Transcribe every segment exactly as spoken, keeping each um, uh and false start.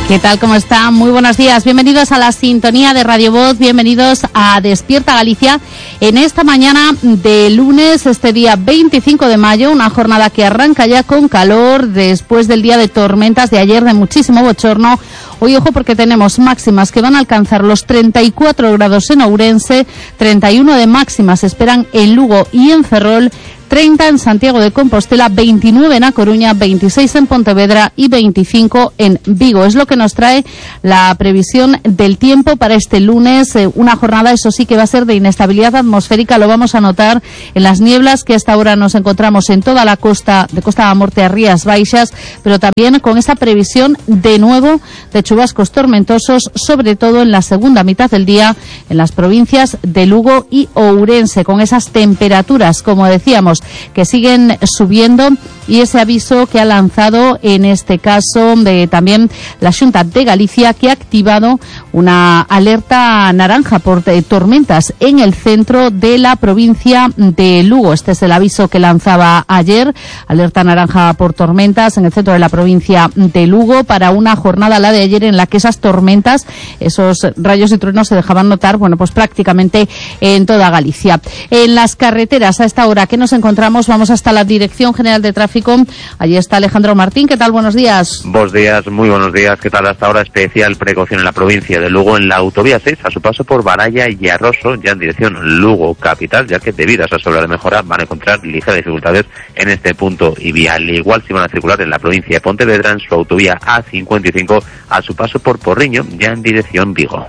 ¿Qué tal? ¿Cómo está? Muy buenos días. Bienvenidos a la sintonía de Radio Voz. Bienvenidos a Despierta Galicia en esta mañana de lunes, este día veinticinco de mayo, una jornada que arranca ya con calor después del día de tormentas de ayer, de muchísimo bochorno. Hoy, ojo, porque tenemos máximas que van a alcanzar los treinta y cuatro grados en Ourense, treinta y uno de máximas se esperan en Lugo y en Ferrol, treinta en Santiago de Compostela, veintinueve en A Coruña, veintiséis en Pontevedra y veinticinco en Vigo. Es lo que nos trae la previsión del tiempo para este lunes. Eh, una jornada, eso sí, que va a ser de inestabilidad atmosférica. Lo vamos a notar en las nieblas que hasta ahora nos encontramos en toda la costa, de Costa da Morte a Rías Baixas, pero también con esa previsión de nuevo de chubascos tormentosos, sobre todo en la segunda mitad del día en las provincias de Lugo y Ourense, con esas temperaturas, como decíamos, que siguen subiendo, y ese aviso que ha lanzado en este caso de, también la Xunta de Galicia, que ha activado una alerta naranja por eh, tormentas en el centro de la provincia de Lugo. Este es el aviso que lanzaba ayer, alerta naranja por tormentas en el centro de la provincia de Lugo, para una jornada, la de ayer, en la que esas tormentas, esos rayos y truenos se dejaban notar, bueno, pues prácticamente en toda Galicia. En las carreteras, a esta hora que nos encontramos, vamos hasta la Dirección General de Tráfico. Allí está Alejandro Martín. ¿Qué tal? Buenos días. Buenos días, muy buenos días. ¿Qué tal? Hasta ahora especial precaución en la provincia de Lugo en la autovía seis, a su paso por Baralla y Arroso, ya en dirección Lugo capital, ya que debido a esa obra de mejora van a encontrar ligeras dificultades en este punto y vía. Al igual si van a circular en la provincia de Pontevedra en su autovía A cincuenta y cinco, a su paso por Porriño, ya en dirección Vigo.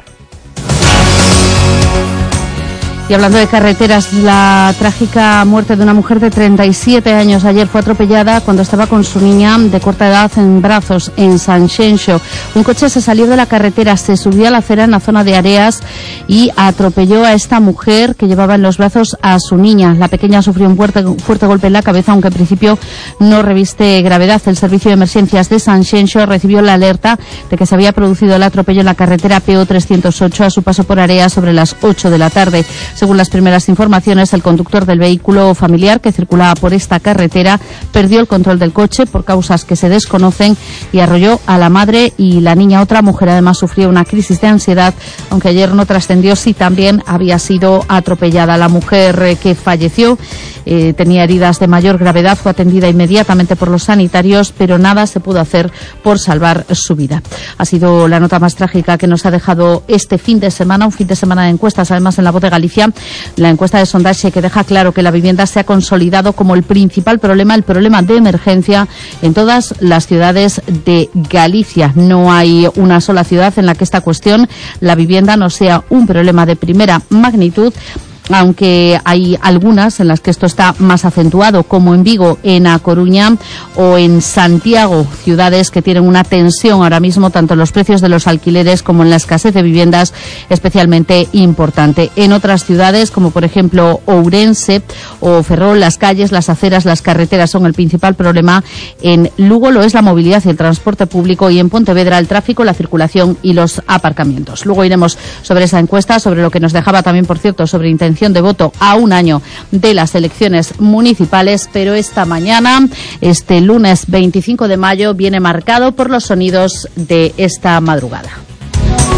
Y hablando de carreteras, la trágica muerte de una mujer de treinta y siete años ayer fue atropellada cuando estaba con su niña de corta edad en brazos en Sanxenxo. Un coche se salió de la carretera, se subió a la acera en la zona de Areas y atropelló a esta mujer que llevaba en los brazos a su niña. La pequeña sufrió un fuerte, fuerte golpe en la cabeza, aunque en principio no reviste gravedad. El Servicio de Emergencias de Sanxenxo recibió la alerta de que se había producido el atropello en la carretera P O trescientos ocho a su paso por Areas sobre las ocho de la tarde. Según las primeras informaciones, el conductor del vehículo familiar que circulaba por esta carretera perdió el control del coche por causas que se desconocen y arrolló a la madre y la niña. Otra mujer además sufrió una crisis de ansiedad, aunque ayer no trascendió si también había sido atropellada. La mujer eh, que falleció eh, tenía heridas de mayor gravedad, fue atendida inmediatamente por los sanitarios, pero nada se pudo hacer por salvar su vida. Ha sido la nota más trágica que nos ha dejado este fin de semana, un fin de semana de encuestas, además en La Voz de Galicia. La encuesta de sondaje que deja claro que la vivienda se ha consolidado como el principal problema, el problema de emergencia en todas las ciudades de Galicia. No hay una sola ciudad en la que esta cuestión, la vivienda, no sea un problema de primera magnitud, aunque hay algunas en las que esto está más acentuado, como en Vigo, en A Coruña o en Santiago, ciudades que tienen una tensión ahora mismo tanto en los precios de los alquileres como en la escasez de viviendas especialmente importante. En otras ciudades, como por ejemplo Ourense o Ferrol, las calles, las aceras, las carreteras son el principal problema. En Lugo lo es la movilidad y el transporte público, y en Pontevedra el tráfico, la circulación y los aparcamientos. Luego iremos sobre esa encuesta, sobre lo que nos dejaba también, por cierto, sobre intención de voto a un año de las elecciones municipales, pero esta mañana, este lunes veinticinco de mayo, viene marcado por los sonidos de esta madrugada.